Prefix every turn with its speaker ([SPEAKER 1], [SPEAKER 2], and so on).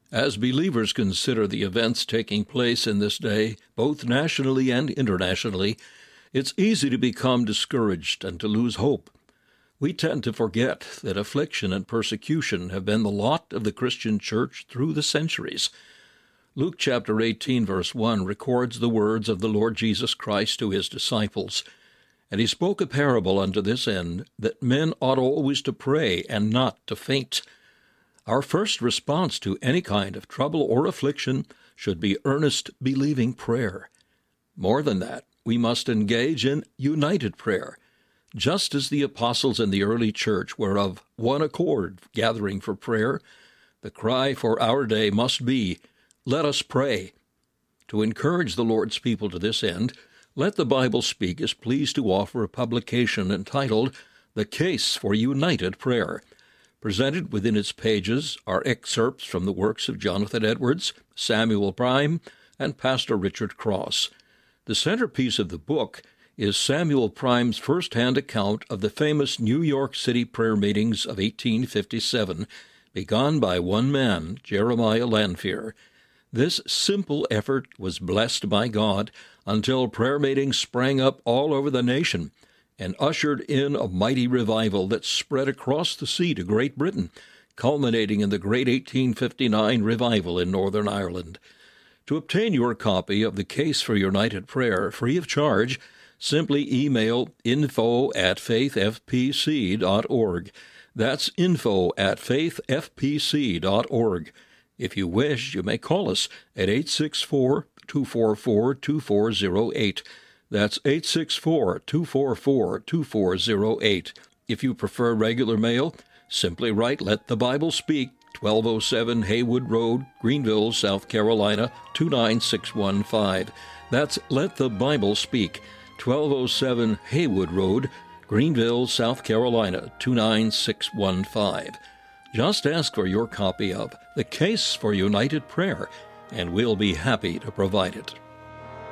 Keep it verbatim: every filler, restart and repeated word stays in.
[SPEAKER 1] As believers consider the events taking place in this day, both nationally and internationally, it's easy to become discouraged and to lose hope. We tend to forget that affliction and persecution have been the lot of the Christian church through the centuries. Luke chapter eighteen, verse one, records the words of the Lord Jesus Christ to his disciples. And he spoke a parable unto this end, that men ought always to pray and not to faint. Our first response to any kind of trouble or affliction should be earnest, believing prayer. More than that, we must engage in united prayer. Just as the apostles in the early church were of one accord gathering for prayer, the cry for our day must be, "Let us pray." To encourage the Lord's people to this end, Let the Bible Speak is pleased to offer a publication entitled The Case for United Prayer. Presented within its pages are excerpts from the works of Jonathan Edwards, Samuel Prime, and Pastor Richard Cross. The centerpiece of the book is Samuel Prime's first-hand account of the famous New York City prayer meetings of eighteen fifty-seven, begun by one man, Jeremiah Lanphier. This simple effort was blessed by God until prayer meetings sprang up all over the nation and ushered in a mighty revival that spread across the sea to Great Britain, culminating in the great eighteen fifty-nine revival in Northern Ireland. To obtain your copy of The Case for United Prayer free of charge, simply email info at faith f p c dot org. That's info at faith f p c dot org. If you wish, you may call us at eight six four, two four four, two four zero eight. That's eight six four, two four four, two four zero eight. If you prefer regular mail, simply write Let the Bible Speak, twelve oh seven Haywood Road, Greenville, South Carolina, two nine six one five. That's Let the Bible Speak, twelve oh seven Haywood Road, Greenville, South Carolina, two nine six one five. Just ask for your copy of The Case for United Prayer, and we'll be happy to provide it.